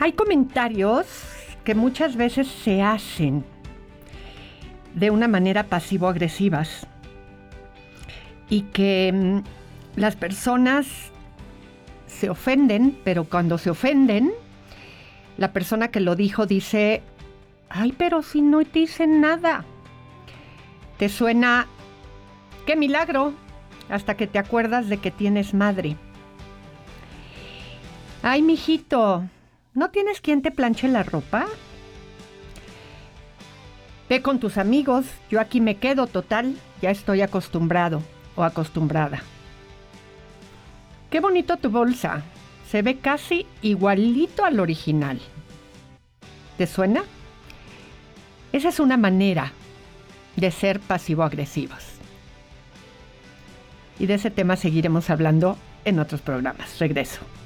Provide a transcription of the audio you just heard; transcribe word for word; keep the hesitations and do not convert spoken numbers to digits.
Hay comentarios que muchas veces se hacen de una manera pasivo-agresivas y que mm, las personas se ofenden, pero cuando se ofenden, la persona que lo dijo dice, ay, pero si no te dicen nada. Te suena, qué milagro, hasta que te acuerdas de que tienes madre. Ay, mijito, ¿no tienes quien te planche la ropa? Ve con tus amigos, yo aquí me quedo, total, ya estoy acostumbrado o acostumbrada. Qué bonito tu bolsa, se ve casi igualito al original. ¿Te suena? Esa es una manera de ser pasivo-agresivos. Y de ese tema seguiremos hablando en otros programas. Regreso.